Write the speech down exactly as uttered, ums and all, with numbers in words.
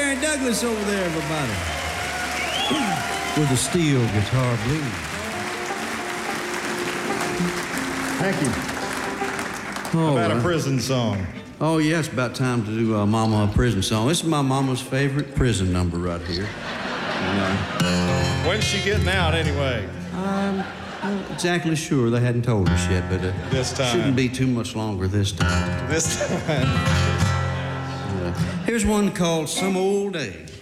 Gary Douglas over there, everybody. With a steel guitar blues. Thank you. Oh, About uh, a prison song. Oh, yeah, it's about time to do uh, Mama a prison song. This is my mama's favorite prison number right here. And, uh, When's she getting out, anyway? I'm not exactly sure. They hadn't told us yet, but uh, This time. shouldn't be too much longer this time. This time. Uh, here's one called Some Old Day.